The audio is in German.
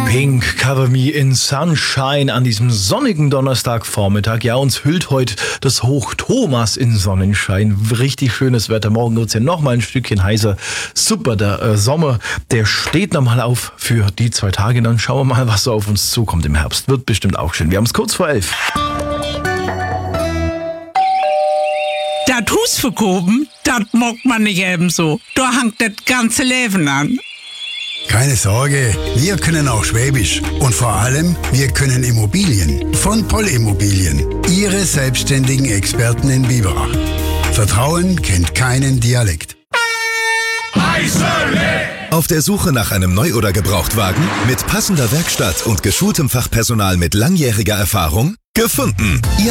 Pink, Cover Me in Sunshine an diesem sonnigen Donnerstagvormittag. Ja, uns hüllt heute das Hoch Thomas in Sonnenschein. Richtig schönes Wetter. Morgen wird es ja noch mal ein Stückchen heißer. Super, der Sommer, der steht nochmal auf für die 2 Tage. Dann schauen wir mal, was so auf uns zukommt im Herbst. Wird bestimmt auch schön. Wir haben es kurz vor 11. Das Hus verkoben, das mag man nicht ebenso. Da hängt das ganze Leben an. Keine Sorge, wir können auch Schwäbisch. Und vor allem, wir können Immobilien. Von Poll Immobilien. Ihre selbstständigen Experten in Biberach. Vertrauen kennt keinen Dialekt. Auf der Suche nach einem Neu- oder Gebrauchtwagen? Mit passender Werkstatt und geschultem Fachpersonal mit langjähriger Erfahrung? Gefunden!